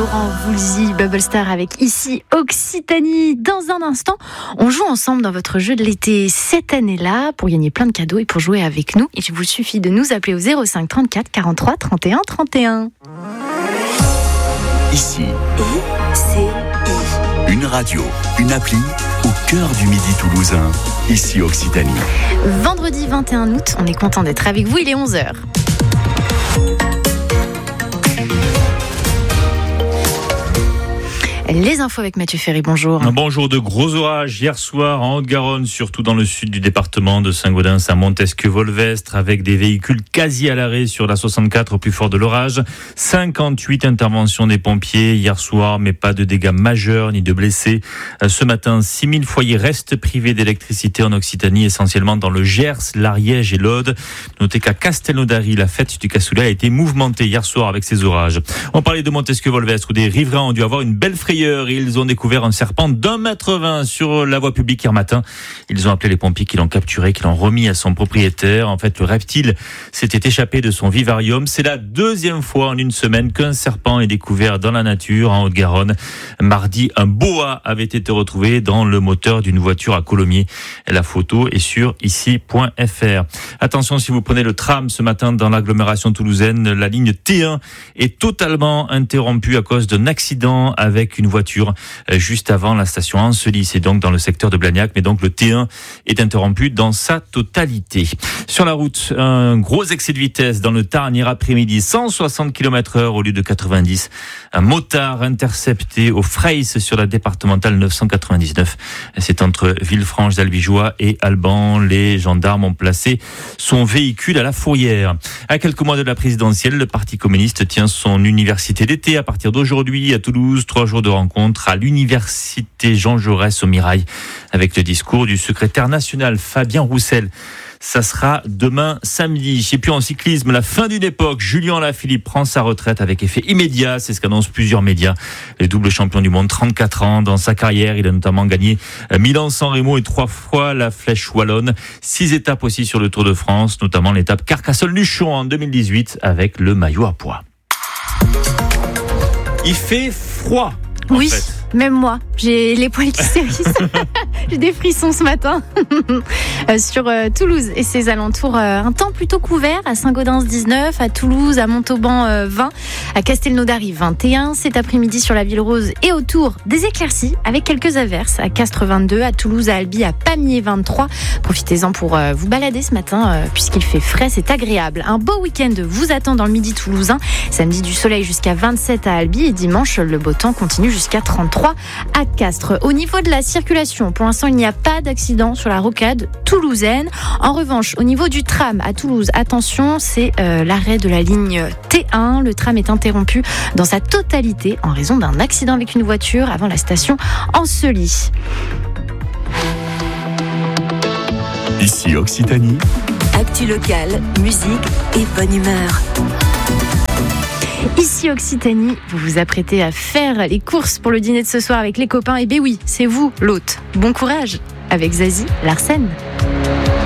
Laurent Voulzy, Bubble Star avec Ici Occitanie. Dans un instant, on joue ensemble dans votre jeu de l'été cette année-là pour gagner plein de cadeaux et pour jouer avec nous. Il vous suffit de nous appeler au 05 34 43 31 31. Ici, I. Une radio, une appli au cœur du Midi toulousain. Ici Occitanie. Vendredi 21 août, on est content d'être avec vous, il est 11h. Les infos avec Mathieu Ferry, bonjour. Bonjour, de gros orages hier soir en Haute-Garonne, surtout dans le sud du département, de Saint-Gaudens à Montesquieu-Volvestre, avec des véhicules quasi à l'arrêt sur la 64 au plus fort de l'orage. 58 interventions des pompiers hier soir, mais pas de dégâts majeurs ni de blessés. Ce matin, 6000 foyers restent privés d'électricité en Occitanie, essentiellement dans le Gers, l'Ariège et l'Aude. Notez qu'à Castelnaudary, la fête du cassoulet a été mouvementée hier soir avec ces orages. On parlait de Montesquieu-Volvestre où des riverains ont dû avoir une belle frayeur. Ils ont découvert un serpent d'1,20 m sur la voie publique hier matin. Ils ont appelé les pompiers qui l'ont capturé, qui l'ont remis à son propriétaire. En fait, le reptile s'était échappé de son vivarium. C'est la deuxième fois en une semaine qu'un serpent est découvert dans la nature en Haute-Garonne. Mardi, un boa avait été retrouvé dans le moteur d'une voiture à Colomiers. La photo est sur ici.fr. Attention, si vous prenez le tram ce matin dans l'agglomération toulousaine, la ligne T1 est totalement interrompue à cause d'un accident avec une voiture juste avant la station Ancelis. C'est donc dans le secteur de Blagnac, mais donc le T1 est interrompu dans sa totalité. Sur la route, un gros excès de vitesse dans le Tarn hier après-midi, 160 km/h au lieu de 90. Un motard intercepté au Freys sur la départementale 999. C'est entre Villefranche d'Albigeois et Alban. Les gendarmes ont placé son véhicule à la fourrière. À quelques mois de la présidentielle, le Parti communiste tient son université d'été à partir d'aujourd'hui à Toulouse. 3 jours de rencontre à l'université Jean Jaurès au Mirail avec le discours du secrétaire national Fabien Roussel. Ça sera demain samedi. Et puis en cyclisme, la fin d'une époque. Julien Alaphilippe prend sa retraite avec effet immédiat. C'est ce qu'annoncent plusieurs médias. Le double champion du monde, 34 ans. Dans sa carrière, il a notamment gagné Milan-San Remo et 3 fois la Flèche Wallonne. 6 étapes aussi sur le Tour de France, notamment l'étape Carcassonne-Luchon en 2018 avec le maillot à pois. Il fait froid. Oui, même moi, j'ai les poils qui s'érissent. J'ai des frissons ce matin. Sur Toulouse et ses alentours, un temps plutôt couvert. À Saint-Gaudens 19, à Toulouse, à Montauban 20, à Castelnaudary 21. Cet après-midi sur la Ville Rose et autour, des éclaircies avec quelques averses. À Castres 22, à Toulouse, à Albi, à Pamiers 23. Profitez-en pour vous balader ce matin puisqu'il fait frais, c'est agréable. Un beau week-end vous attend dans le Midi toulousain. Samedi du soleil jusqu'à 27 à Albi et dimanche le beau temps continue jusqu'à 33 à Castres. Au niveau de la circulation, pour l'instant il n'y a pas d'accident sur la rocade toulousaine. En revanche, au niveau du tram à Toulouse, attention, c'est l'arrêt de la ligne T1. Le tram est interrompu dans sa totalité en raison d'un accident avec une voiture avant la station Ancelis. Ici Occitanie. Actu locale, musique et bonne humeur. Ici Occitanie, vous vous apprêtez à faire les courses pour le dîner de ce soir avec les copains. Et ben oui, c'est vous l'hôte. Bon courage avec Zazie Larsen.